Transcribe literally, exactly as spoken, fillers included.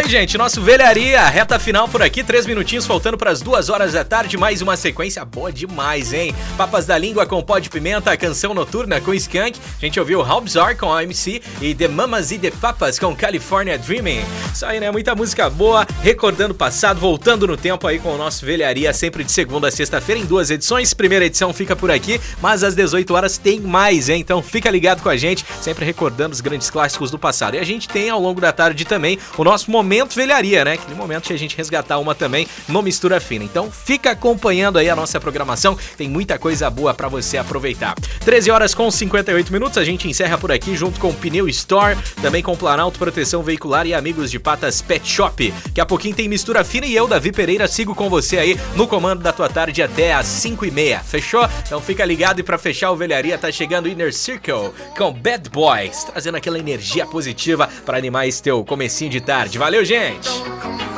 gente, nosso Velharia, reta final por aqui, três minutinhos faltando para as duas horas da tarde, mais uma sequência boa demais, hein? Papas da Língua com Pó de Pimenta, Canção Noturna com Skank, a gente ouviu Halbzar com A M C e The Mamas e The Papas com California Dreaming. Isso aí, né? Muita música boa, recordando o passado, voltando no tempo aí com o nosso Velharia, sempre de segunda a sexta-feira em duas edições. Primeira edição fica por aqui, mas às dezoito horas tem mais, hein? Então fica ligado com a gente, sempre recordando os grandes clássicos do passado. E a gente tem ao longo da tarde também o nosso Momento Velharia, né? Aquele momento que a gente resgatar uma também no Mistura Fina. Então fica acompanhando aí a nossa programação, tem muita coisa boa pra você aproveitar. treze horas com cinquenta e oito minutos, a gente encerra por aqui junto com o Pneu Store, também com Planalto Proteção Veicular e Amigos de Patas Pet Shop. Daqui a pouquinho tem Mistura Fina e eu, Davi Pereira, sigo com você aí no comando da tua tarde até às cinco e meia. Fechou? Então fica ligado e pra fechar o Velharia tá chegando Inner Circle com Bad Boys, trazendo aquela energia positiva pra animar esse teu comecinho de tarde. Valeu, gente!